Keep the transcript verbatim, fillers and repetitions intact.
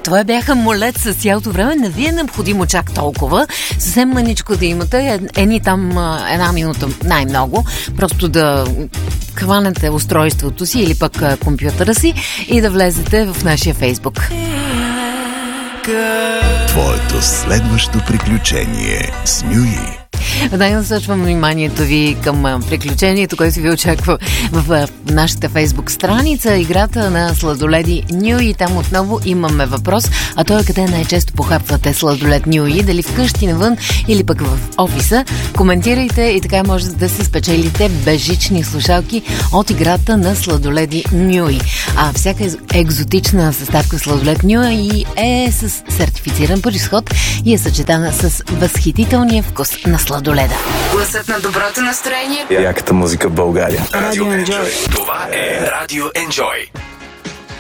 Това бяха Молет с цялото време. Не ви е необходимо чак толкова. Съвсем маничко да имате. Ени там една минута най-много. Просто да хванете устройството си или пък компютъра си и да влезете в нашия Фейсбук. Твоето следващо приключение с Нюи. Да, насочвам вниманието ви към приключението, което ви очаква в, в нашата Фейсбук страница. Играта на сладоледи Нюи. Там отново имаме въпрос. А той е къде най-често похапвате сладолед Нюи? Дали вкъщи, навън или пък в офиса? Коментирайте и така може да си спечелите бежични слушалки от играта на сладоледи Нюи. А всяка екзотична съставка сладолед Нюи е с сертифициран произход и е съчетана с възхитителния вкус на сладоледа. Гласът на доброто настроение. Яката музика в България. Радио Enjoy. Това е Радио Enjoy.